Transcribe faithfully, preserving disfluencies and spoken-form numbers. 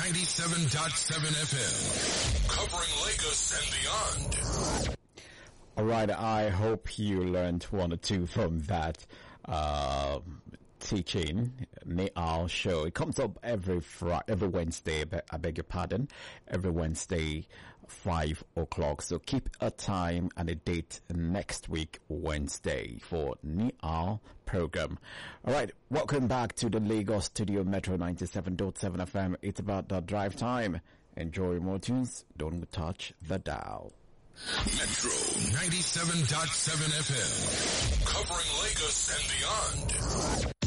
ninety-seven point seven F M, covering Lagos and beyond. All right, I hope you learned one or two from that uh, teaching. Niall show. It comes up every Friday, every Wednesday. I beg your pardon. Every Wednesday, five o'clock. So keep a time and a date next week, Wednesday, for Niall program. All right, welcome back to the Lagos Studio Metro ninety-seven point seven F M. It's about the drive time. Enjoy more tunes. Don't touch the dial. Metro ninety-seven point seven F M, covering Lagos and beyond.